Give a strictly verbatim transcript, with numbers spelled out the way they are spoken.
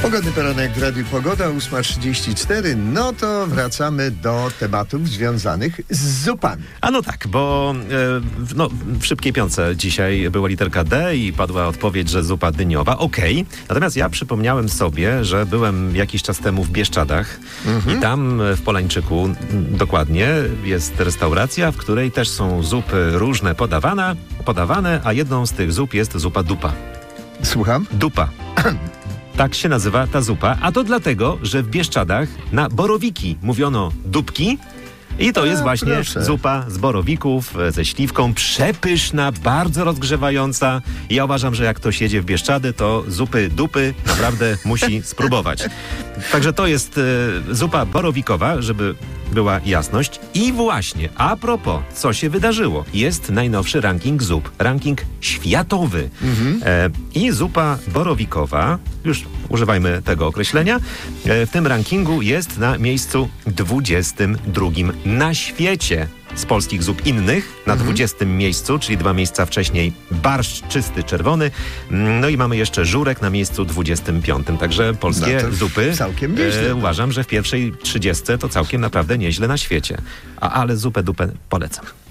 Pogodny poranek w Radiu Pogoda, ósma trzydzieści cztery. No to wracamy do tematów związanych z zupami. A no tak, bo e, no, w szybkiej piątce dzisiaj była literka D i padła odpowiedź, że zupa dyniowa. Okej. Okay. Natomiast ja przypomniałem sobie, że byłem jakiś czas temu w Bieszczadach mhm. i tam w Polańczyku dokładnie jest restauracja, w której też są zupy różne podawane, podawane, a jedną z tych zup jest zupa dupa. Słucham? Dupa. Tak się nazywa ta zupa, a to dlatego, że w Bieszczadach na borowiki mówiono dupki i to a, jest właśnie proszę. zupa z borowików, ze śliwką, przepyszna, bardzo rozgrzewająca. Ja uważam, że jak ktoś jedzie w Bieszczady, to zupy dupy naprawdę musi spróbować. Także to jest e, zupa borowikowa, żeby była jasność. I właśnie, a propos, co się wydarzyło? Jest najnowszy ranking zup, ranking światowy. Mhm. E, I zupa borowikowa, już używajmy tego określenia, e, w tym rankingu jest na miejscu dwudziestym drugim na świecie. Z polskich zup innych na mhm. dwudziestym miejscu, czyli dwa miejsca wcześniej barszcz czysty, czerwony. No i mamy jeszcze żurek na miejscu dwudziestym piątym. Także polskie no zupy całkiem nieźle. E, uważam, że w pierwszej trzydziestce to całkiem naprawdę nieźle na świecie. A, ale zupę dupę polecam.